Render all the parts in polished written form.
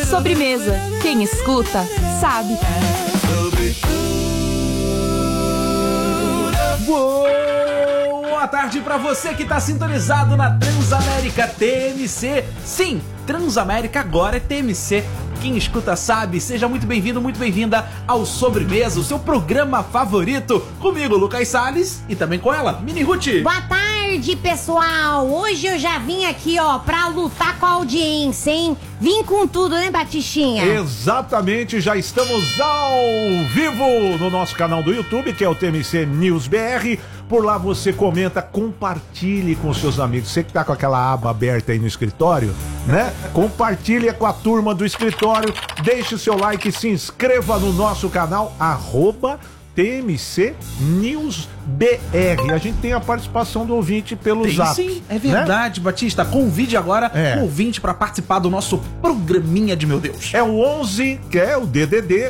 Sobremesa. Quem escuta, sabe. Boa tarde pra você que tá sintonizado na Transamérica TMC. Sim, Transamérica agora é TMC. Quem escuta sabe. Seja muito bem-vindo, muito bem-vinda ao Sobremesa, o seu programa favorito. Comigo, Lucas Salles, e também com ela, Mini Ruth. Boa tarde, pessoal. Hoje eu já vim aqui, ó, pra lutar com a audiência, hein? Vim com tudo, né, Batistinha? Exatamente, já estamos ao vivo no nosso canal do YouTube, que é o TMC News BR. Por lá você comenta, compartilhe com seus amigos. Você que tá com aquela aba aberta aí no escritório, né? Compartilhe com a turma do escritório, deixe o seu like, se inscreva no nosso canal, @TMC News BR. A gente tem a participação do ouvinte pelo Zap. Sim, é verdade, né? Batista. Convide agora o ouvinte para participar do nosso programinha de meu Deus. É o 11, que é o DDD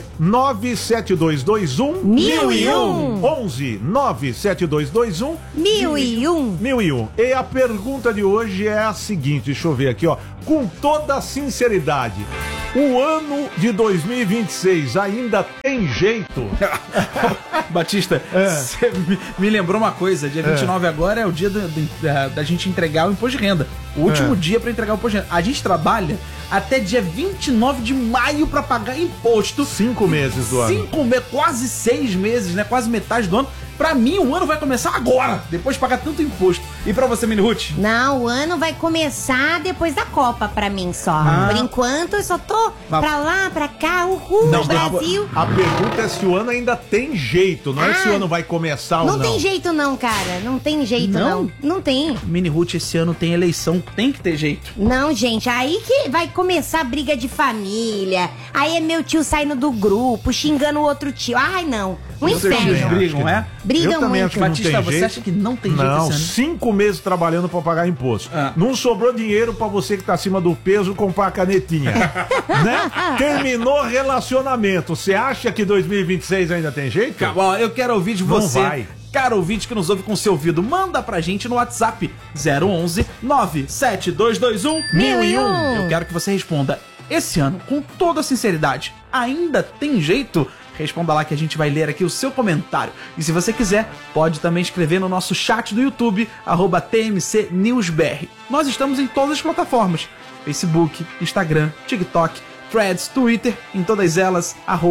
97221 1001. 11 97221 1001. 1001. E a pergunta de hoje é a seguinte, deixa eu ver aqui, ó. Com toda sinceridade, o ano de 2026 ainda tem jeito? Batista, você me lembrou uma coisa. Dia 29 agora é o dia da gente entregar o imposto de renda. O último dia pra entregar o imposto de renda. A gente trabalha até dia 29 de maio pra pagar imposto. 5 meses do ano. Quase 6 meses, né? Quase metade do ano. Pra mim, o ano vai começar agora, depois de pagar tanto imposto. E pra você, Mini Ruth? Não, o ano vai começar depois da Copa pra mim só. Por enquanto, eu só tô pra lá, pra cá, Não, Brasil. A pergunta é se o ano ainda tem jeito, não é se o ano vai começar ou não. Não tem jeito não, cara. Não tem jeito não. Não tem. Mini Ruth, esse ano tem eleição, tem que ter jeito. Não, gente, aí que vai começar a briga de família. Aí é meu tio saindo do grupo, xingando o outro tio. Ai, não. Um inferno. Vocês brigam, é? Brigam eu também muito. acho que não Batista, tem você jeito. acha que não tem jeito Não, esse ano? 5 meses trabalhando pra pagar imposto. Não sobrou dinheiro pra você que tá acima do peso comprar a canetinha. Né? Terminou relacionamento. Você acha que 2026 ainda tem jeito? Ó, eu quero ouvir de Não você. vai. Caro ouvinte que nos ouve com seu ouvido, manda pra gente no WhatsApp 011 97221 1001. Eu quero que você responda. Esse ano, com toda sinceridade, ainda tem jeito? Responda lá que a gente vai ler aqui o seu comentário. E se você quiser, pode também escrever no nosso chat do YouTube, @TMC NewsBR. Nós estamos em todas as plataformas: Facebook, Instagram, TikTok, Threads, Twitter, em todas elas,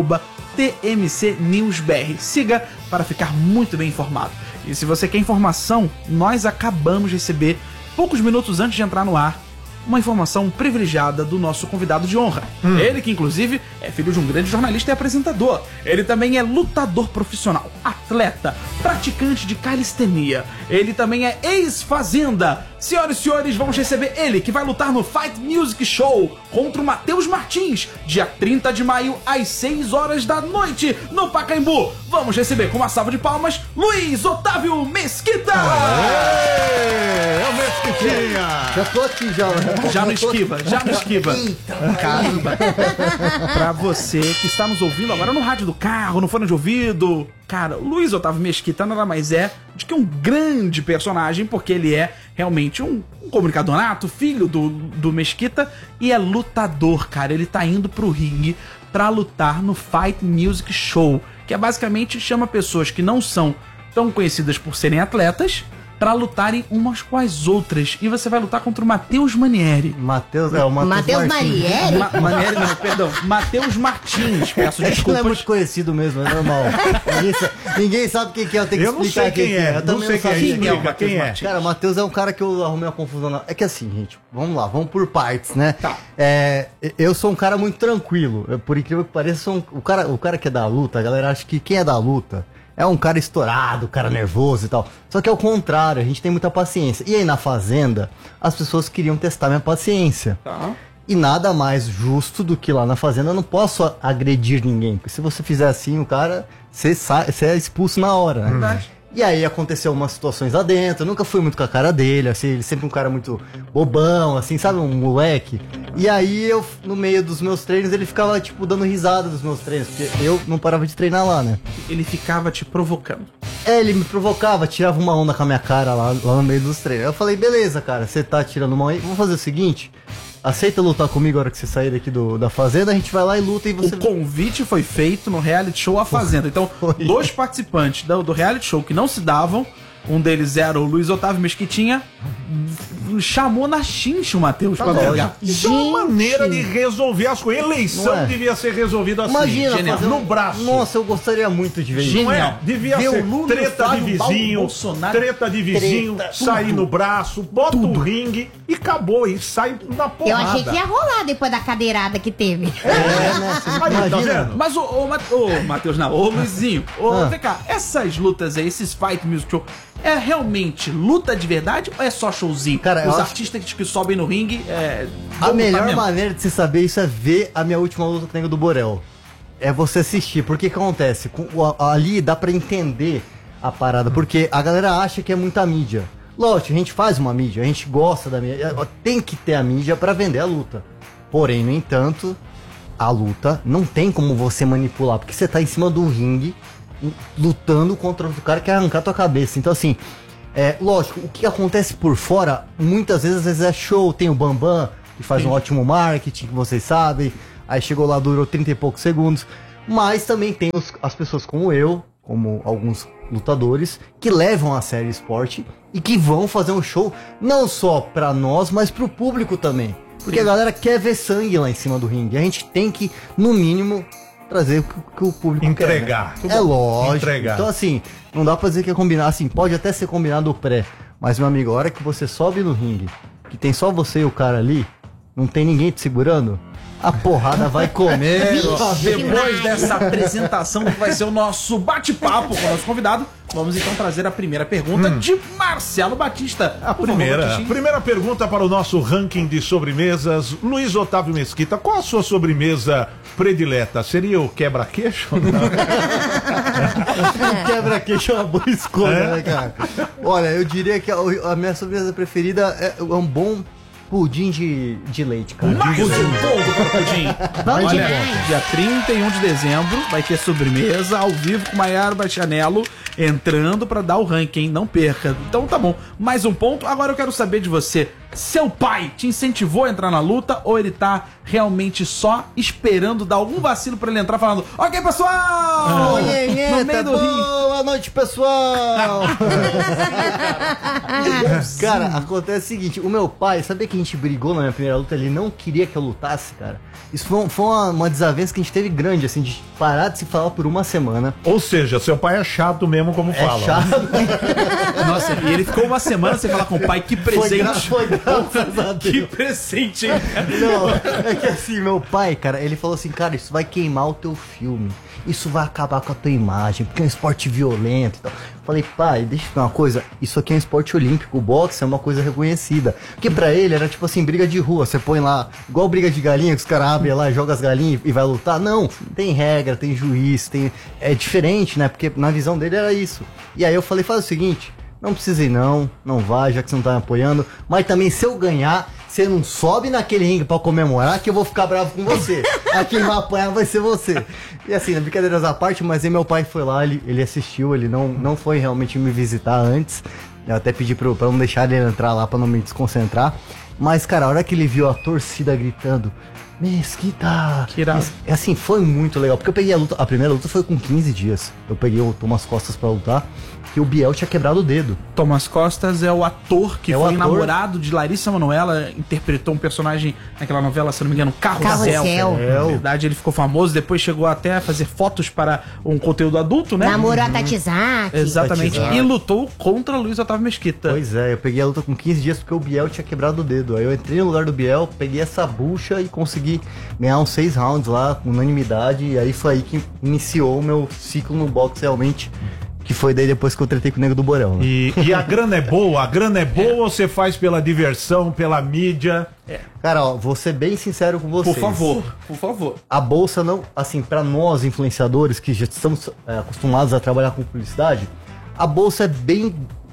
@TMC NewsBR. Siga para ficar muito bem informado. E se você quer informação, nós acabamos de receber, poucos minutos antes de entrar no ar, uma informação privilegiada do nosso convidado de honra. Ele que, inclusive, é filho de um grande jornalista e apresentador. Ele também é lutador profissional, atleta, praticante de calistenia. Ele também é ex-fazenda. Senhoras e senhores, vamos receber ele, que vai lutar no Fight Music Show contra o Matheus Martins, dia 30 de maio, às 6 horas da noite, no Pacaembu. Vamos receber com uma salva de palmas, Luiz Otávio Mesquita! É o Mesquitinha! Já tô aqui, já. Já não esquiva. Caramba. Pra você que está nos ouvindo agora no rádio do carro, no fone de ouvido, cara, o Luiz Otávio Mesquita nada mais é do que um grande personagem, porque ele é realmente um comunicador nato, filho do Mesquita, e é lutador, cara. Ele tá indo pro ringue pra lutar no Fight Music Show, que é basicamente chama pessoas que não são tão conhecidas por serem atletas pra lutarem umas com as outras. E você vai lutar contra o Matheus Manieri. Matheus Matheus Marieri? Manieri não, perdão. Matheus Martins, peço Ele é desculpas. muito conhecido mesmo, é normal. ninguém sabe quem que é, eu tenho que Eu não explicar sei quem é, Eu não também sei não quem é. sabia. Quem é o Explica Matheus quem é. Martins? Cara, o Matheus é um cara que eu arrumei uma confusão. É que assim, gente, vamos lá, vamos por partes, né? Tá. Eu sou um cara muito tranquilo. Por incrível que pareça, o cara que é da luta, a galera acha que quem é da luta é um cara estourado, um cara nervoso e tal. Só que é o contrário, a gente tem muita paciência. E aí na fazenda, as pessoas queriam testar minha paciência. Tá. E nada mais justo do que lá na fazenda eu não posso agredir ninguém. Porque se você fizer assim, o cara, você é expulso na hora, né? Verdade. E aí aconteceu umas situações lá dentro, eu nunca fui muito com a cara dele, assim, ele sempre um cara muito bobão, assim, sabe, um moleque. E aí eu, no meio dos meus treinos, ele ficava, tipo, dando risada dos meus treinos, porque eu não parava de treinar lá, né? Ele ficava te provocando. Ele me provocava, tirava uma onda com a minha cara lá no meio dos treinos. Eu falei, beleza, cara, você tá tirando uma onda aí, vamos fazer o seguinte... aceita lutar comigo na hora que você sair aqui da Fazenda, a gente vai lá e luta e você... O convite foi feito no reality show A Fazenda. Então, dois participantes do reality show que não se davam, um deles era o Luiz Otávio Mesquitinha, chamou na chincha o Matheus pra brigar. Isso é uma maneira de resolver as coisas. Eleição devia ser resolvida assim. Imagina, genial. fazer no braço. Nossa, eu gostaria muito de ver isso. Não é? Genial. Devia Ver ser o Lula, treta de Flávio, Paulo vizinho, Bolsonaro. treta de vizinho, Treta, sair no braço, bota o ringue e acabou. E sai na porrada. Eu achei que ia rolar depois da cadeirada que teve. É, né? Você Aí, tá imagina. vendo? Mas o Matheus, não, ô Luizinho, vem cá, essas lutas aí, esses fight music show, é realmente luta de verdade ou é só showzinho? Cara, eu os acho- artistas que sobem no ringue, A vão lutar melhor mesmo. maneira de se saber isso é ver a minha última luta com o Nego do Borel. É você assistir. Porque que acontece? Ali dá pra entender a parada. Porque a galera acha que é muita mídia. Lógico, a gente faz uma mídia, a gente gosta da mídia. Tem que ter a mídia pra vender a luta. Porém, no entanto, a luta não tem como você manipular. Porque você tá em cima do ringue, lutando contra outro cara que quer arrancar tua cabeça. Então, assim... lógico, o que acontece por fora, muitas vezes, às vezes é show, tem o Bambam, que faz um ótimo marketing, que vocês sabem, aí chegou lá, durou 30 e poucos segundos, mas também tem as pessoas como eu, como alguns lutadores, que levam a sério o esporte e que vão fazer um show, não só pra nós, mas pro público também, porque a galera quer ver sangue lá em cima do ringue, a gente tem que, no mínimo, trazer o que o público Entregar. quer, né? É lógico. Entregar. Então, assim, não dá pra dizer que é combinar. Assim, pode até ser combinado o pré. Mas, meu amigo, a hora que você sobe no ringue, que tem só você e o cara ali, não tem ninguém te segurando, a porrada vai comer. Depois dessa apresentação, que vai ser o nosso bate-papo com o nosso convidado, vamos então trazer a primeira pergunta de Marcelo Batista. A Por favor, primeira Batistinha. pergunta para o nosso ranking de sobremesas. Luiz Otávio Mesquita, qual a sua sobremesa predileta? Seria o quebra-queixo? Quebra-queixo é uma boa escolha, né, cara? Olha, eu diria que a minha sobremesa preferida é um bom pudim de leite, cara. Mais um ponto para o Pudim. Vamos Olha, demais. dia 31 de dezembro vai ter sobremesa ao vivo com Maiara Bastianello entrando para dar o ranking, hein? Não perca. Então tá bom, mais um ponto. Agora eu quero saber de você, seu pai te incentivou a entrar na luta ou ele tá realmente só esperando dar algum vacilo para ele entrar falando: ok, pessoal! No meio do ringue. Boa noite, pessoal! Cara, acontece o seguinte, o meu pai, sabia que a gente brigou na minha primeira luta? Ele não queria que eu lutasse, cara. Isso foi uma desavença que a gente teve grande, assim, de parar de se falar por uma semana. Ou seja, seu pai é chato mesmo, como fala. Chato. Nossa, e ele ficou uma semana sem falar com o pai. Que presente! Foi graças a Que Deus. presente, hein? Não, é que assim, meu pai, cara, ele falou assim, cara, isso vai queimar o teu filme. Isso vai acabar com a tua imagem, porque é um esporte violento e tal. Falei, pai, deixa eu falar uma coisa, isso aqui é um esporte olímpico, o boxe é uma coisa reconhecida. Porque pra ele era tipo assim, briga de rua, você põe lá, igual briga de galinha, que os caras abrem lá, jogam as galinhas e vai lutar. Não, tem regra, tem juiz, é diferente, né? Porque na visão dele era isso. E aí eu falei, faz o seguinte, não precisa ir não vai, já que você não tá me apoiando, mas também se eu ganhar, você não sobe naquele ringue pra comemorar que eu vou ficar bravo com você. A quem vai apanhar vai ser você. E assim, brincadeiras à parte, mas aí meu pai foi lá, ele assistiu, ele não foi realmente me visitar antes. Eu até pedi pra não deixar ele entrar lá pra não me desconcentrar. Mas, cara, a hora que ele viu a torcida gritando, Mesquita! Que irado. É assim, foi muito legal. Porque eu peguei a primeira luta foi com 15 dias. Eu peguei o Thomas Costas pra lutar. Que o Biel tinha quebrado o dedo. Thomas Costas é o ator que É o foi ator. namorado de Larissa Manoela, interpretou um personagem naquela novela, se não me engano, Carrossel. Carrossel. Na verdade, ele ficou famoso, depois chegou até a fazer fotos para um conteúdo adulto, né? Namorou a Tatizaki. Exatamente. Tatizaki. E lutou contra Luiz Otávio Mesquita. Pois é, eu peguei a luta com 15 dias porque o Biel tinha quebrado o dedo. Aí eu entrei no lugar do Biel, peguei essa bucha e consegui ganhar uns 6 rounds lá, com unanimidade. E aí foi aí que iniciou o meu ciclo no boxe realmente. Que foi daí depois que eu tretei com o Nego do Borel, né? E a grana é boa? A grana é boa ou você faz pela diversão, pela mídia? Cara, ó, vou ser bem sincero com vocês. Por favor, por favor. A bolsa não, assim, pra nós influenciadores que já estamos acostumados a trabalhar com publicidade, a bolsa é bem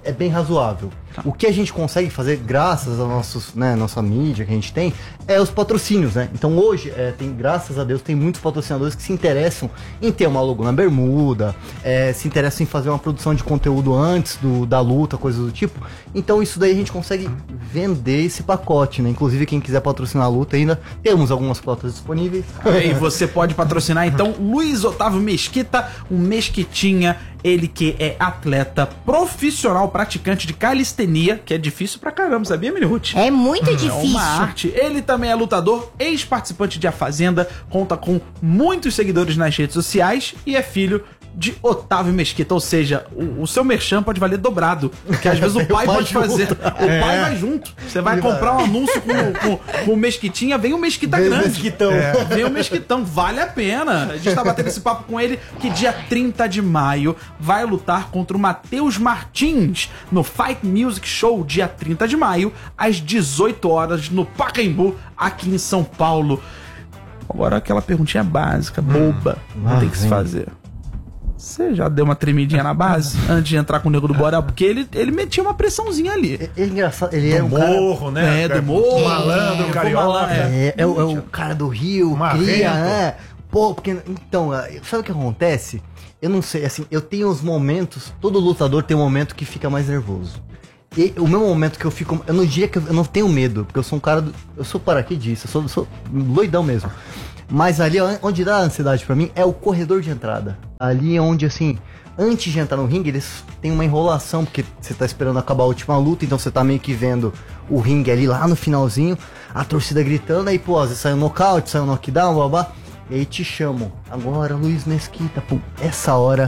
é bem razoável. O que a gente consegue fazer, graças a nossa mídia que a gente tem, é os patrocínios, né? Então hoje, graças a Deus, tem muitos patrocinadores que se interessam em ter uma logo na bermuda, se interessam em fazer uma produção de conteúdo antes da luta, coisas do tipo. Então isso daí a gente consegue vender esse pacote, né? Inclusive quem quiser patrocinar a luta ainda, temos algumas cotas disponíveis. E você pode patrocinar então Luiz Otávio Mesquita, um Mesquitinha, ele que é atleta profissional, praticante de calistenia, que é difícil pra caramba, sabia, Mini Ruth? É muito É difícil. uma arte. Ele também é lutador, ex-participante de A Fazenda, conta com muitos seguidores nas redes sociais e é filho de Otávio Mesquita, ou seja, o seu merchan pode valer dobrado, porque às vezes o pai pode fazer, o pai vai junto, você vai comprar um anúncio com o Mesquitinha, vem o Mesquita Vem o grande, Mesquitão. Vem o Mesquitão, vale a pena. A gente tá batendo esse papo com ele, que dia 30 de maio vai lutar contra o Matheus Martins no Fight Music Show, dia 30 de maio, às 18 horas, no Pacaembu, aqui em São Paulo. Agora aquela perguntinha básica, boba, tem que se fazer. Você já deu uma tremidinha na base antes de entrar com o Nego do Borel? Porque ele metia uma pressãozinho ali. É engraçado, ele é um Morro, né? Do morro. Malandro, carioca. É o cara do Rio, Marrento. cria, né? Pô, porque... Então, sabe o que acontece? Eu não sei, assim, eu tenho os momentos... Todo lutador tem um momento que fica mais nervoso. E o meu momento que eu fico... Eu não diria que eu não tenho medo, porque eu sou um cara... Eu sou paraquedista, eu sou loidão mesmo. Mas ali, onde dá a ansiedade pra mim, é o corredor de entrada. Ali é onde, assim... Antes de entrar no ringue, eles têm uma enrolação, porque você tá esperando acabar a última luta, então você tá meio que vendo o ringue ali lá no finalzinho, a torcida gritando, aí, pô, às vezes sai um nocaute, sai um knockdown, blá, blá, e aí te chamam. Agora, Luiz Mesquita, pô, essa hora...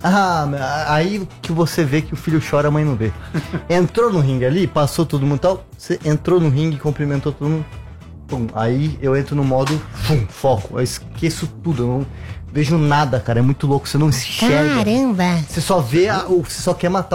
aí que você vê que o filho chora, a mãe não vê. Entrou no ringue ali, passou todo mundo e tal, você entrou no ringue, cumprimentou todo mundo, pum, aí eu entro no modo foco, eu esqueço tudo, eu não vejo nada, cara, é muito louco, você não enxerga. Caramba. Você só vê, você só quer matar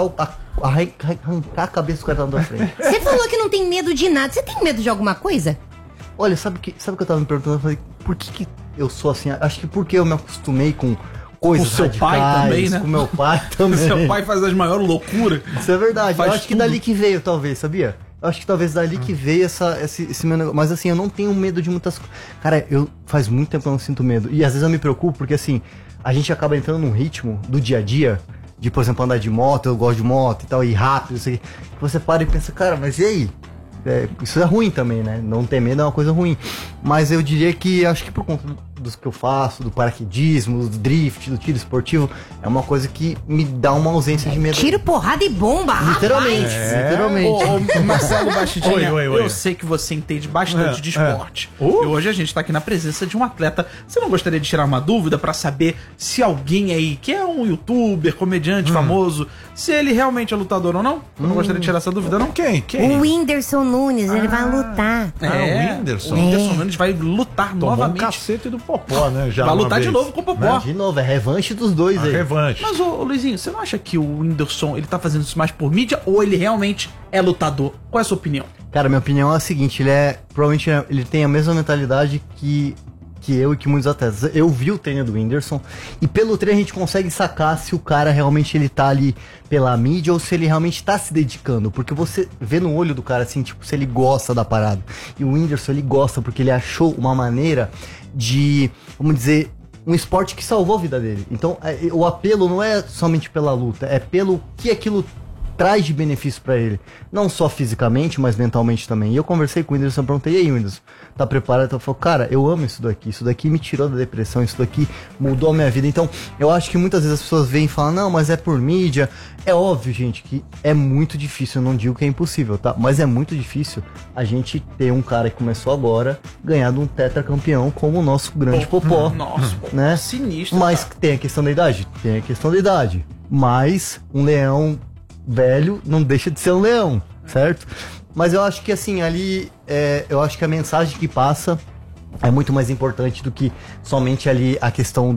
arrancar a cabeça do cara lá na frente. Você falou que não tem medo de nada. Você tem medo de alguma coisa? Olha, sabe o que eu tava me perguntando? Eu falei, por que eu sou assim? Acho que porque eu me acostumei com coisas Com seu pai também, né? Com meu pai também. Seu pai faz as maiores loucuras. Isso é verdade. Faz Eu acho que tudo. dali que veio, talvez, sabia? Eu acho que talvez dali que veio esse meu negócio. Mas assim, eu não tenho medo de muitas coisas. Cara, faz muito tempo que eu não sinto medo. E às vezes eu me preocupo porque assim, a gente acaba entrando num ritmo do dia a dia, de, por exemplo, andar de moto, eu gosto de moto e tal, ir rápido, isso aqui. Você para e pensa, cara, mas e aí? Isso é ruim também, né? Não ter medo é uma coisa ruim. Mas eu diria que, acho que por conta dos que eu faço, do paraquedismo, do drift, do tiro esportivo, é uma coisa que me dá uma ausência de medo. Tiro, porrada e bomba. Literalmente, literalmente. Ô, Marcelo Bastitinha, Oi. eu sei que você entende bastante de esporte. E hoje a gente tá aqui na presença de um atleta. Você não gostaria de tirar uma dúvida pra saber se alguém aí, que é um youtuber, comediante famoso, se ele realmente é lutador ou não? Eu não gostaria de tirar essa dúvida, não? Quem? O Whindersson Nunes, ele vai lutar. o Whindersson. O Whindersson Nunes vai lutar Tomou um novamente. cacete do Popó, né? Já Vai uma lutar de vez. novo com o Popó. De novo, é revanche dos dois aí. Revanche. Mas, ô Luizinho, você não acha que o Whindersson, ele tá fazendo isso mais por mídia ou ele realmente é lutador? Qual é a sua opinião? Cara, minha opinião é a seguinte, provavelmente ele tem a mesma mentalidade que eu e que muitos atletas. Eu vi o treino do Whindersson e pelo treino a gente consegue sacar se o cara realmente ele tá ali pela mídia ou se ele realmente tá se dedicando, porque você vê no olho do cara assim, tipo, se ele gosta da parada. E o Whindersson, ele gosta porque ele achou uma maneira de, vamos dizer, um esporte que salvou a vida dele. Então, o apelo não é somente pela luta, é pelo que aquilo traz de benefício pra ele. Não só fisicamente, mas mentalmente também. E eu conversei com o Whindersson, perguntei, e aí, Whindersson, tá preparado? Então, eu falei, cara, eu amo isso daqui me tirou da depressão, isso daqui mudou a minha vida. Então, eu acho que muitas vezes as pessoas vêm e falam, não, mas é por mídia. É óbvio, gente, que é muito difícil, eu não digo que é impossível, tá? Mas é muito difícil a gente ter um cara que começou agora, ganhar de um tetracampeão como o nosso grande Popó. Nossa, né? Sinistro. Mas cara. tem a questão da idade? Tem a questão da idade. Mas um leão velho não deixa de ser um leão, certo? Mas eu acho que assim, ali, eu acho que a mensagem que passa é muito mais importante do que somente ali a questão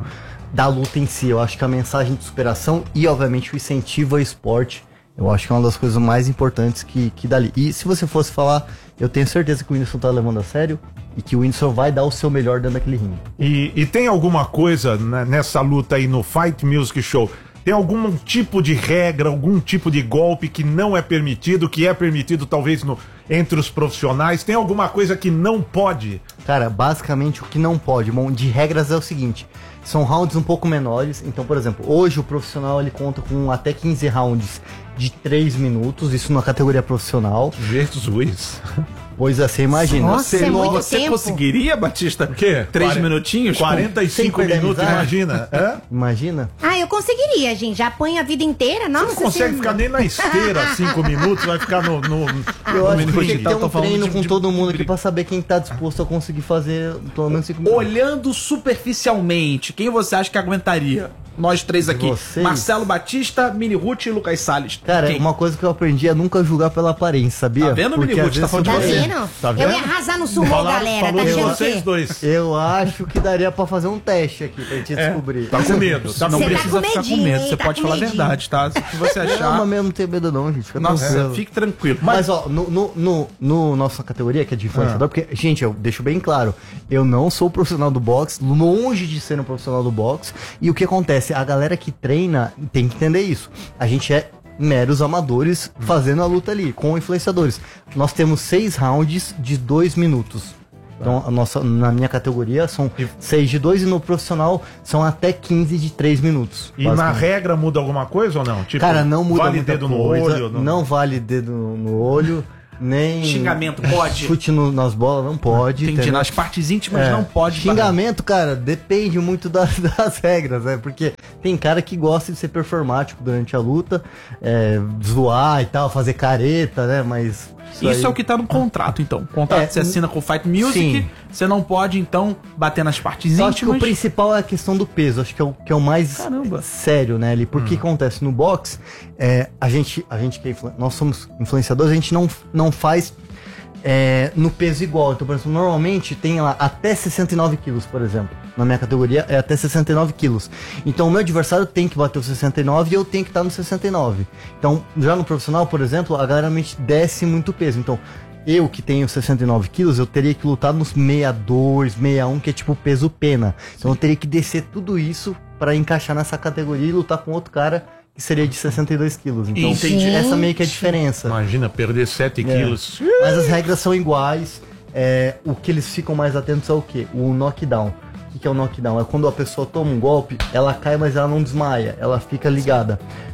da luta em si. Eu acho que a mensagem de superação e, obviamente, o incentivo ao esporte, eu acho que é uma das coisas mais importantes que dali. E se você fosse falar, eu tenho certeza que o Whindersson tá levando a sério e que o Whindersson vai dar o seu melhor dentro daquele ringue. E tem alguma coisa nessa luta aí no Fight Music Show? Tem algum tipo de regra, algum tipo de golpe que não é permitido, que é permitido talvez entre os profissionais? Tem alguma coisa que não pode? Cara, basicamente o que não pode, bom, de regras é o seguinte, são rounds um pouco menores, então, por exemplo, hoje o profissional ele conta com até 15 rounds de 3 minutos, isso na categoria profissional. Jesus. Pois é, você imagina. Nossa, é muito Você tempo. conseguiria, Batista? O quê? 3 minutinhos? 45 sem minutos, perder imagina. É? Imagina. Ah, eu conseguiria, gente. Já apanha a vida inteira. Nossa, Você não consegue ficar nem na esteira 5 minutos, vai ficar no Eu acho que minuto tem que ter digital, um tô falando treino de- com de- todo mundo aqui pra saber quem tá disposto a conseguir fazer pelo menos 5 minutos. Olhando superficialmente, quem você acha que aguentaria? Nós três aqui. Vocês? Marcelo Batista, Mini Ruth e Lucas Salles. Cara, Quem? uma coisa que eu aprendi é nunca julgar pela aparência, sabia? Tá vendo, Porque Mini às Ruth? Tá vezes falando de Tá você. vendo? Tá Eu vendo? ia arrasar no sumô, galera. Falou Tá de achando o vocês quê? dois. Eu acho que daria pra fazer um teste aqui pra gente descobrir. Tá com medo. Tá Não Você tá precisa com ficar com medinho, medo, hein? você Tá pode com falar a medinho. verdade, tá? Se você Não, achar. mas eu não tenho medo não, gente. Fica Nossa, tranquilo. fique tranquilo. Mas ó, no nossa categoria, que é de influenciador, porque, gente, eu deixo bem claro, eu não sou profissional do boxe, longe de ser um profissional do boxe, e o que acontece? A galera que treina tem que entender isso. A gente é meros amadores fazendo a luta ali, com influenciadores. Nós temos 6 rounds de 2 minutos. Então, na minha categoria são 6 de 2 e no profissional são até 15 de 3 minutos. E na basicamente. regra muda alguma coisa ou não? Tipo, Cara, não muda vale muita dedo coisa, no olho? não vale dedo no olho, nem Xingamento pode? chute nas bolas, não pode. Entendi. entendeu? Nas partes íntimas É, não pode. Xingamento, cara, depende muito das regras, né? Porque tem cara que gosta de ser performático durante a luta, zoar e tal, fazer careta, né? Mas Isso é o que tá no contrato, então. O contrato que você assina com o Fight Music, sim. você não pode, então, bater nas partes eu acho que o íntimas. principal é a questão do peso, acho que é o mais Caramba. sério, né, ali. Porque acontece no boxe, a gente que é nós somos influenciadores, a gente não faz no peso igual. Então, por exemplo, normalmente tem lá até 69 quilos, por exemplo. Na minha categoria é até 69 quilos. Então o meu adversário tem que bater os 69 e eu tenho que estar no 69. Então, já no profissional, por exemplo, a galera realmente desce muito peso. Então, eu que tenho 69 quilos, eu teria que lutar nos 62, 61, que é tipo peso pena. Então eu teria que descer tudo isso para encaixar nessa categoria e lutar com outro cara que seria de 62 quilos. Então, Entendi. essa meio que é a diferença. Imagina, perder 7 quilos. Mas as regras são iguais. O que eles ficam mais atentos é o quê? O knockdown. O que é o knockdown? É quando a pessoa toma um golpe, ela cai, mas ela não desmaia. Ela fica ligada.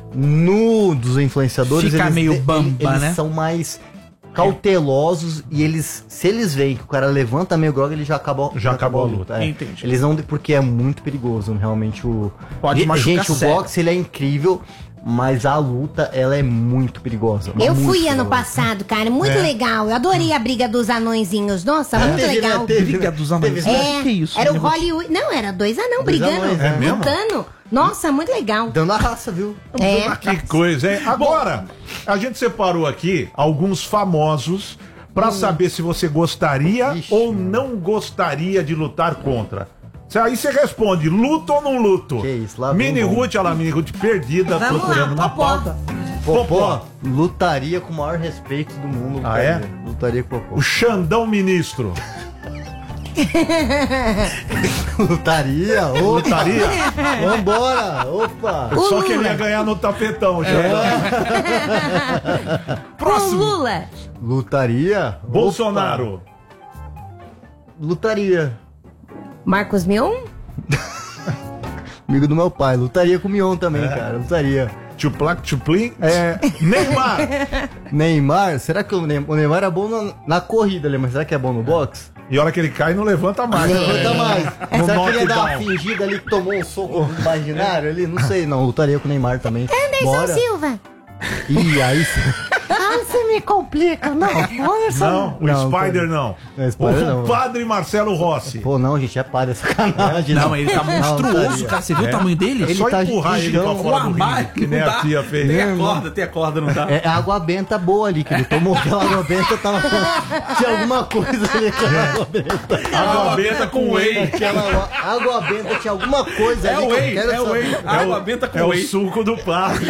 Dos influenciadores, Fica meio bamba, eles né? são mais cautelosos e se eles veem que o cara levanta meio grog, ele já acabou acabou a luta. Entendi. Eles não, porque é muito perigoso, realmente. Pode machucar Gente, o sério. boxe ele é incrível, mas a luta ela é muito perigosa. Eu muito fui ano perigosa. passado, cara, muito legal. Eu adorei a briga dos anõezinhos. Nossa, muito teve, legal. né? Teve, Briga dos anões. É, Que isso? era o negócio? Hollywood. Não, era 2 anão brigando. anões, é mesmo? Lutando. Nossa, muito legal. Dando a raça, viu? É. Que coisa, hein? Agora, a gente separou aqui alguns famosos pra saber se você gostaria Ixi, ou não gostaria de lutar contra. Aí você responde, luto ou não luto? Que isso, lá Mini vem bom. Ruth, olha lá, Mini Ruth perdida, Vamos procurando lá, uma Popó. pauta. Popó lutaria com o maior respeito do mundo. Ah, é? Lutaria com o Popó. O Xandão Ministro. Lutaria? Opa. Lutaria? Vambora! Opa! Eu só Lula. queria ganhar no tapetão, Xandão. O Lula. Lutaria? Bolsonaro. Opa. Lutaria. Marcos Mion? Amigo do meu pai. Lutaria com o Mion também, cara. Lutaria. Tchuplac, tchuplim. Neymar. Neymar? Será que o Neymar era bom na corrida ali, mas será que é bom no boxe? E a hora que ele cai, não levanta mais. Não levanta mais. No Será que ele ia dar uma knockdown. fingida ali que tomou um soco imaginário ali? Não sei, não. Lutaria com o Neymar também. Anderson Silva. Ih, aí sim. Ah, você me complica. Não, Anderson. Não, o Spider não. Não, Spider o não. padre Marcelo Rossi. Pô, não, gente, é padre, é sacanagem. Não, ele tá Não, monstruoso, lutaria. cara. Você viu o tamanho dele? É só tá empurrar ele pra gigante. fora do armário ringue, que nem não a dá. tia fez. Tem a corda, não tá? É água benta boa ali, que ele tomou aquela água benta, tava... tinha alguma coisa ali com a água benta. Água benta com whey. Aquela água benta tinha alguma coisa É ali o que eu whey, quero é o saber. whey. Água benta com É o whey. suco do padre.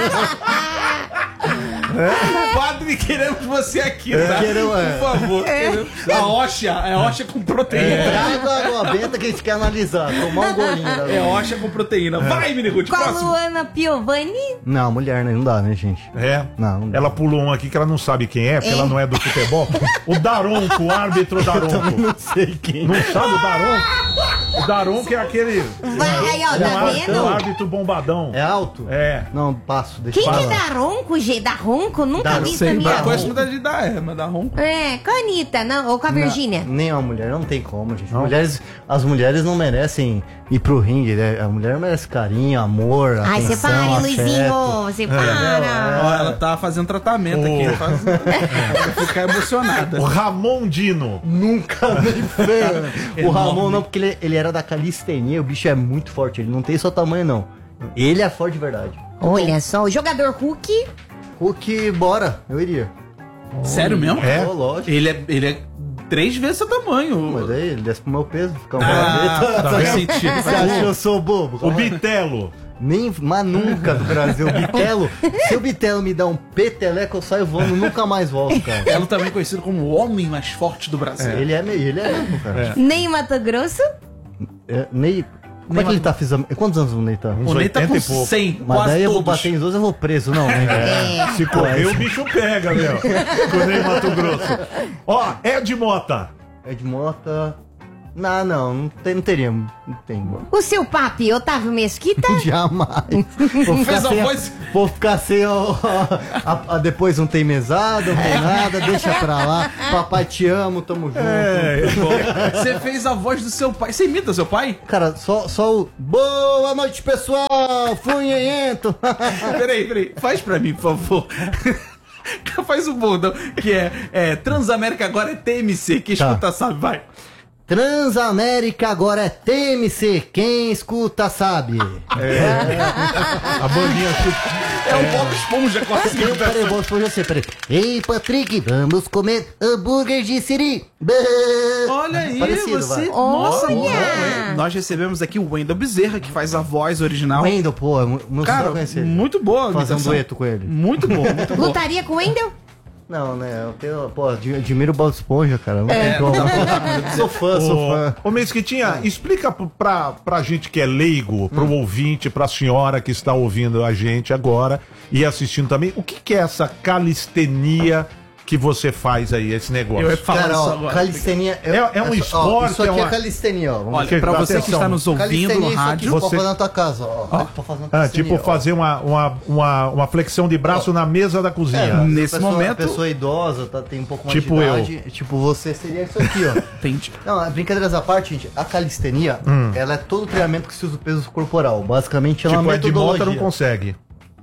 Padre, queremos você aqui, tá? Queremos, Por favor. A Oxa com proteína. Traga água benta pergunta que a gente quer analisar. Tomar um golinho. É hoxa com proteína. Vai, Minigude, Com a próximo. Luana Piovani. Não, mulher, né? Não dá, né, gente? É. Não dá. Ela pulou um aqui que ela não sabe quem é, porque ela não é do futebol. O Daronco, o árbitro Daronco. Não sei quem. Não sabe o Daronco? O Daronco é aquele. Vai, aí, ó, tá O vendo? árbitro bombadão. É alto? É. Não, passo. Deixa Quem eu que falar. dá ronco, G? Dá ronco? Nunca Dá vi ronco. isso na minha Eu vida. gosto muito de dar, mas dá ronco. É, com a Anitta, não? Ou com a Virgínia? Nem uma mulher, não tem como, gente. As mulheres não merecem ir pro ringue, né? A mulher merece carinho, amor, Ai, atenção, você para, afeto. Luizinho. Você para. Ó, ela tá fazendo tratamento aqui. Vai ficar emocionada. O Ramon Dino. Nunca nem feio. O Ramon não, porque ele era da calistenia, o bicho é muito forte, ele não tem só tamanho, não. Ele é forte de verdade. Olha só, o jogador Hulk. Hulk, bora, eu iria. Sério mesmo? É? Ô, lógico. Ele é 3 vezes seu tamanho. Mas aí ele desce pro meu peso, fica um Tá faz sentido. Você acha que eu sou bobo? O Bitelo. Mas nunca do Brasil. O Bitelo, se o Bitelo me dá um peteleco, eu saio voando, nunca mais volto, cara. Ela também conhecido como o homem mais forte do Brasil. Ele é mesmo, cara. Ney Mato Grosso. Ney. Como é que ele tá fisicamente? Quantos anos o Ney tá? O Ney tá 80 com e pouco. 100, Mas quase daí eu vou todos. bater em 12 eu vou preso, não, né? É. Se correr, o bicho pega, meu. Com o Ney Mato Grosso. Ó, Ed Mota. Ed Mota. Não teria. Não tem. O seu papi, Otávio Mesquita. Jamais. Fez a voz. Vou ficar sem depois não tem mesada, não tem nada, deixa pra lá. Papai, te amo, tamo junto. Você fez a voz do seu pai. Você imita seu pai? Cara, só o. Boa noite, pessoal! Funhento! Peraí. Faz pra mim, por favor. Faz um bordão que é Transamérica agora é TMC. Quem Tá. escuta sabe, vai. Transamérica agora é TMC, quem escuta sabe. A bandinha É o Bob Esponja com a Peraí, vou responder você, peraí. Ei, Patrick, vamos comer hambúrguer de siri. Olha aí, Parecido, você. vai. Nossa, Olha! boa. Nós recebemos aqui o Wendel Bezerra, que faz a voz original. Wendel, pô, meu sonho é Cara, conhecer ele. muito boa. a Fazer um imitação. dueto com ele. Muito boa, muito boa. Lutaria com o Wendel? Não, né? Eu tenho, pô, admiro o Bob Esponja, cara. Não tem como. Sou fã. Ô, Mesquitinha, explica pra gente que é leigo, pro ouvinte, pra senhora que está ouvindo a gente agora e assistindo também, o que é essa calistenia que você faz aí, esse negócio? Eu ia falar Cara, isso ó, agora. calistenia... É um esporte, Isso aqui é é uma- calistenia, ó. Vamos Olha, pra você que Atenção. está nos ouvindo calistenia no é isso aqui, rádio, você você- pode fazer na tua casa, ó. Tô fazendo calistenia, tipo ó. fazer uma flexão de braço na mesa da cozinha. nesse momento- A pessoa idosa, tem um pouco mais Tipo de idade. Tipo, você seria isso aqui, ó. Entendi. Não, brincadeiras à parte, gente, a calistenia, ela é todo o treinamento que se usa o peso corporal. Basicamente, ela é Tipo, uma a Ed Mota não metodologia. consegue.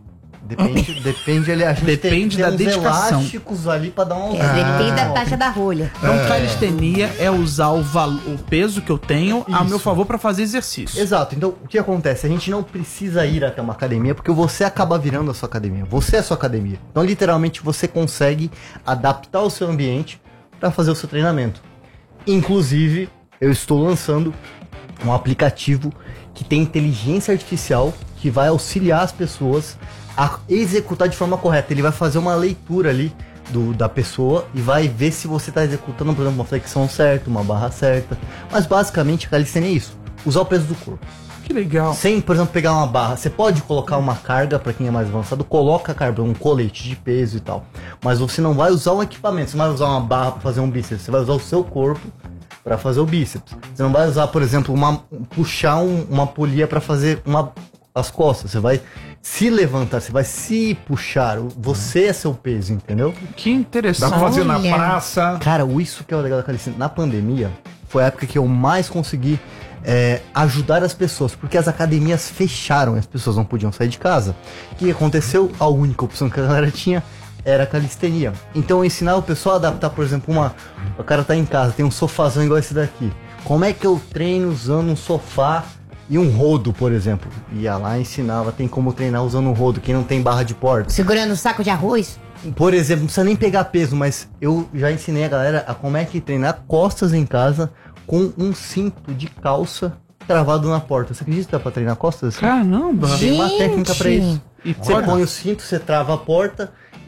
Depende, a gente Depende tem da uns dedicação. elásticos ali pra dar um... Depende da taxa da rolha. Então, calistenia é usar o peso que eu tenho a meu favor pra fazer exercício. Exato, então o que acontece? A gente não precisa ir até uma academia porque você acaba virando a sua academia. Você é a sua academia. Então, literalmente, você consegue adaptar o seu ambiente para fazer o seu treinamento. Inclusive, eu estou lançando um aplicativo que tem inteligência artificial que vai auxiliar as pessoas a executar de forma correta. Ele vai fazer uma leitura ali da pessoa e vai ver se você está executando, por exemplo, uma flexão certa, uma barra certa. Mas basicamente a calistenia é isso: usar o peso do corpo. Que legal. Sem, por exemplo, pegar uma barra. Você pode colocar uma carga, para quem é mais avançado, coloca a carga, um colete de peso e tal. Mas você não vai usar um equipamento, você não vai usar uma barra para fazer um bíceps, você vai usar o seu corpo para fazer o bíceps. Você não vai usar, por exemplo, puxar uma polia para fazer as costas. Você vai se levantar, você vai se puxar. Você é seu peso, entendeu? Que interessante. Dá pra fazer na Olha. praça. Cara, isso que é o legal da calistenia. Na pandemia, foi a época que eu mais consegui ajudar as pessoas, porque as academias fecharam e as pessoas não podiam sair de casa. O que aconteceu? A única opção que a galera tinha era a calistenia. Então eu ensinava o pessoal a adaptar, por exemplo, o cara tá em casa, tem um sofazão igual esse daqui. Como é que eu treino usando um sofá e um rodo, por exemplo? Ia lá e ensinava, tem como treinar usando um rodo, quem não tem barra de porta. Segurando um saco de arroz? Por exemplo, não precisa nem pegar peso, mas eu já ensinei a galera a como é que treinar costas em casa com um cinto de calça travado na porta. Você acredita que dá pra treinar costas assim? Caramba. Tem uma técnica pra isso. E Você põe o cinto, você trava a porta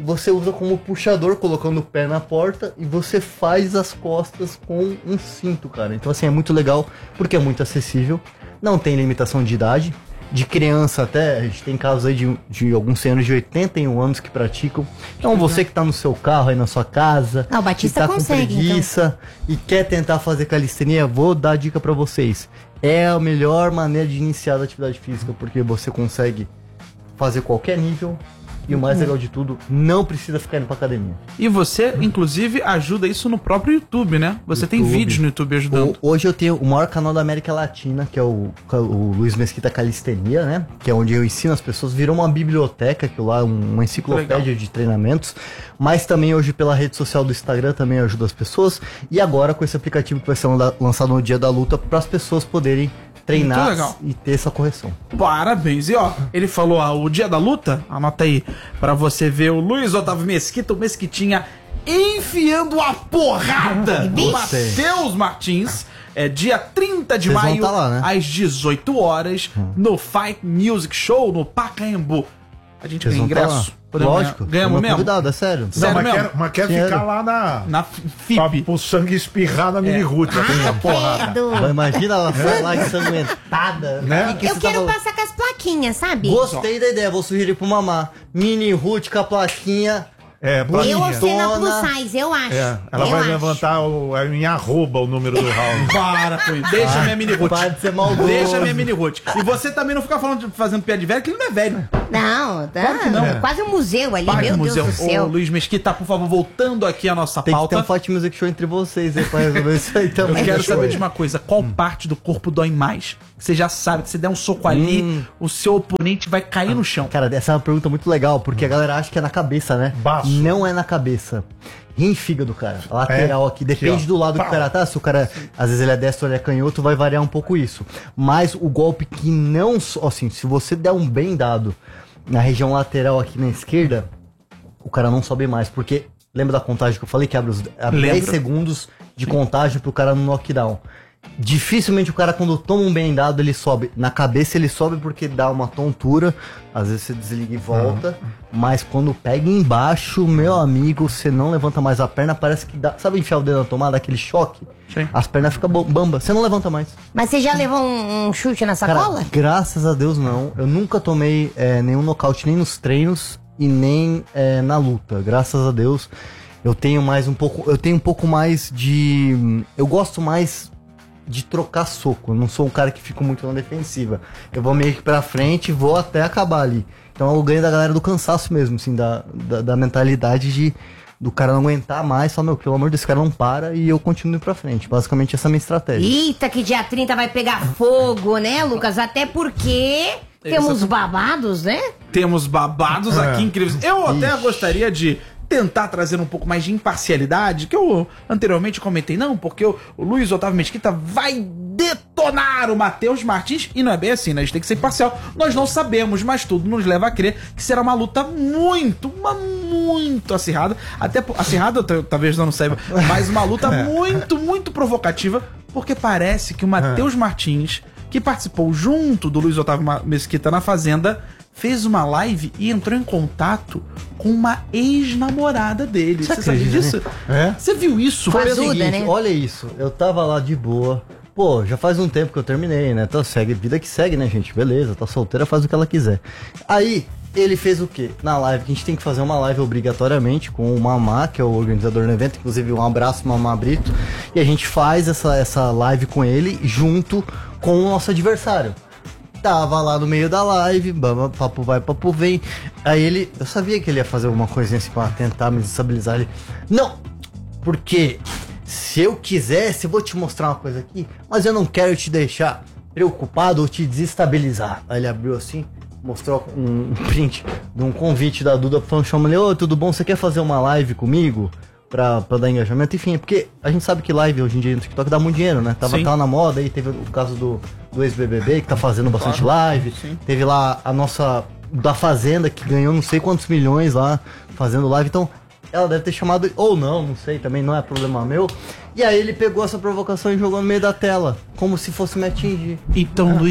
e você usa como puxador, colocando o pé na porta, e você faz as costas com um cinto, cara. Então, assim, é muito legal, porque é muito acessível, não tem limitação de idade, de criança até, a gente tem casos aí de alguns senhores de 81 anos que praticam. Então, você que tá no seu carro, aí na sua casa, o Batista que tá consegue, com preguiça e quer tentar fazer calistenia, vou dar a dica pra vocês. É a melhor maneira de iniciar a atividade física, porque você consegue fazer qualquer nível e o mais legal de tudo, não precisa ficar indo pra academia. E você, inclusive, ajuda isso no próprio YouTube, né? Você tem vídeos no YouTube ajudando. Hoje eu tenho o maior canal da América Latina, que é o Luiz Mesquita Calistenia, né? Que é onde eu ensino as pessoas. Virou uma biblioteca, que lá uma enciclopédia de treinamentos. Mas também hoje pela rede social do Instagram também ajuda as pessoas. E agora com esse aplicativo que vai ser lançado no dia da luta, para as pessoas poderem treinar e ter essa correção. Parabéns. E ó, ele falou o dia da luta, anota aí, pra você ver o Luiz Otávio Mesquita, o Mesquitinha enfiando a porrada no Matheus Martins. É dia 30 de Vocês maio, vão tá lá, né? às 18 horas, no Fight Music Show, no Pacaembu. A gente ganha ingresso. Lógico. Ganhamos mesmo? Convidado, é sério. Sério mesmo? Mas quer Sério. ficar lá Na FIP. pra o sangue espirrar na mini route. Imagina ela sai lá ensanguentada. Né? Eu quero passar com as plaquinhas, sabe? Gostei da ideia, vou sugerir pro Mamá. Mini Ruth com a plaquinha. É, pra Eu mim. ostento a plus size, eu acho. Ela eu vai acho. levantar em arroba o número do round. Para, Cunha. Deixa minha mini route. Para de ser maldoso. Deixa minha mini route. E você também não fica fazendo piada de velho, que ele não é velho. Não, tá. Claro que não. Quase um museu ali, Pai meu do Deus museu. do céu. Ô, Luiz Mesquita, por favor, voltando aqui à nossa Tem que ter pauta. um Fight Music Show entre vocês aí pra resolver isso aí Eu também. quero saber de uma coisa, qual parte do corpo dói mais? Você já sabe que se der um soco ali, o seu oponente vai cair no chão. Cara, essa é uma pergunta muito legal, porque a galera acha que é na cabeça, né? Baço. Não é na cabeça. Rim e fígado, cara. A lateral aqui. Depende Aqui, ó. do lado que o cara tá. Se o cara, às vezes ele é destro ou ele é canhoto, vai variar um pouco isso. Mas o golpe que não... Assim, se você der um bem dado na região lateral aqui na esquerda, o cara não sobe mais. Porque, lembra da contagem que eu falei? Que abre 10 segundos de contagem pro cara no knockdown. Dificilmente o cara, quando toma um bem dado, ele sobe. Na cabeça ele sobe porque dá uma tontura. Às vezes você desliga e volta. Mas quando pega embaixo, meu amigo, você não levanta mais a perna. Parece que dá. Sabe enfiar o dedo na tomada, aquele choque? Sim. As pernas ficam bamba. Você não levanta mais. Mas você já levou um chute na sacola? Cara, graças a Deus não. Eu nunca tomei nenhum nocaute, nem nos treinos e nem na luta. Graças a Deus. Eu tenho mais um pouco. Eu tenho um pouco mais de. Eu gosto mais de trocar soco. Eu não sou um cara que fica muito na defensiva. Eu vou meio que pra frente e vou até acabar ali. Então eu ganho da galera do cansaço mesmo, assim, da mentalidade do cara não aguentar mais, falar, meu, pelo amor desse cara não para e eu continuo indo pra frente. Basicamente essa é a minha estratégia. Eita, que dia 30 vai pegar fogo, né, Lucas? Até porque temos babados, né? Temos babados aqui incríveis. Eu até gostaria de tentar trazer um pouco mais de imparcialidade, que eu anteriormente comentei, não, porque o Luiz Otávio Mesquita vai detonar o Matheus Martins, e não é bem assim, né? A gente tem que ser imparcial. Nós não sabemos, mas tudo nos leva a crer que será uma luta muito acirrada, até acirrada, talvez não saiba, mas uma luta muito provocativa, porque parece que o Matheus Martins, que participou junto do Luiz Otávio Mesquita na Fazenda, fez uma live e entrou em contato com uma ex-namorada dele. Você sabia disso? É? Você viu isso? Foi Foi o ajuda, seguinte, né? olha isso, eu tava lá de boa. Pô, já faz um tempo que eu terminei, né? Então segue, vida que segue, né, gente? Beleza, tá solteira, faz o que ela quiser. Aí, ele fez o quê? Na live, que a gente tem que fazer uma live obrigatoriamente com o Mamá, que é o organizador do evento, inclusive um abraço, Mamá Brito. E a gente faz essa live com ele junto com o nosso adversário. Tava lá no meio da live, papo vai, papo vem. Aí eu sabia que ele ia fazer alguma coisinha assim pra tentar me desestabilizar. Ele, não, porque se eu quisesse, eu vou te mostrar uma coisa aqui, mas eu não quero te deixar preocupado ou te desestabilizar. Aí ele abriu assim, mostrou um print de um convite da Duda falando, chama ele, ô, tudo bom, você quer fazer uma live comigo? Pra dar engajamento, enfim, porque a gente sabe que live hoje em dia no TikTok dá muito dinheiro, né? Tava na moda aí, teve o caso do ex-BBB que tá fazendo bastante live, teve lá a nossa da Fazenda que ganhou não sei quantos milhões lá fazendo live, então ela deve ter chamado, ou não sei, também não é problema meu. E aí ele pegou essa provocação e jogou no meio da tela, como se fosse me atingir. Então, Luiz,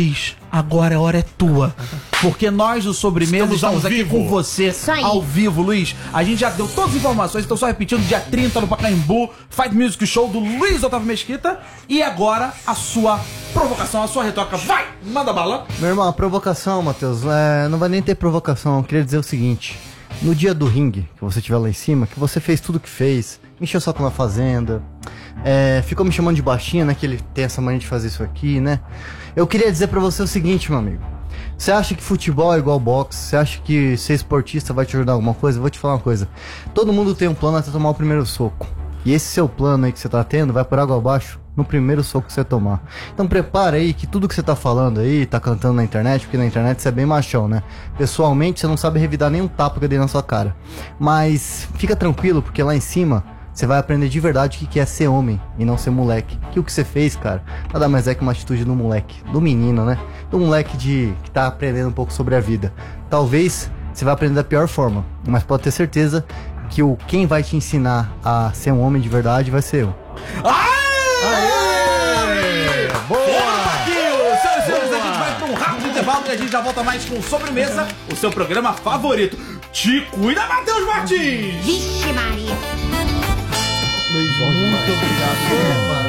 agora a hora é tua. Porque nós, do Sobremesa, estamos aqui vivo. com você, Isso aí. ao vivo, Luiz. A gente já deu todas as informações, então só repetindo, dia 30 no Pacaembu, Fight Music Show do Luiz Otávio Mesquita. E agora, a sua provocação, a sua retoca. Vai! Manda bala! Meu irmão, a provocação, Matheus, não vai nem ter provocação. Eu queria dizer o seguinte: no dia do ringue, que você estiver lá em cima, que você fez tudo o que fez, me encheu só com a fazenda, ficou me chamando de baixinha, né? Que ele tem essa mania de fazer isso aqui, né? Eu queria dizer pra você o seguinte, meu amigo. Você acha que futebol é igual boxe? Você acha que ser esportista vai te ajudar em alguma coisa? Eu vou te falar uma coisa. Todo mundo tem um plano até tomar o primeiro soco. E esse seu plano aí que você tá tendo vai por água abaixo no primeiro soco que você tomar. Então prepara aí que tudo que você tá falando aí, tá cantando na internet, porque na internet você é bem machão, né? Pessoalmente você não sabe revidar nenhum tapa que eu dei na sua cara. Mas fica tranquilo, porque lá em cima você vai aprender de verdade o que é ser homem e não ser moleque. Que o que você fez, cara, nada mais é que uma atitude do moleque, do menino, né? Do moleque que tá aprendendo um pouco sobre a vida. Talvez você vai aprender da pior forma, mas pode ter certeza que quem vai te ensinar a ser um homem de verdade vai ser eu. Boa! Senhoras e senhores, a gente vai pra um rápido intervalo e a gente já volta mais com Sobremesa, o seu programa favorito. Te cuida, Matheus Martins! Vixe, Maria. Muito obrigado.